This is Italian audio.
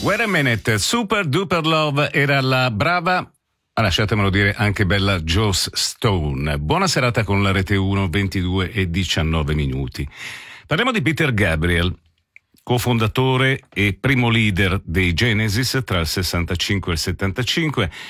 Wait a minute, Super Duper Love era la brava, lasciatemelo dire, anche bella Joss Stone. Buona serata con la Rete 1, 22 e 19 minuti. Parliamo di Peter Gabriel, cofondatore e primo leader dei Genesis tra il 65 e il 75,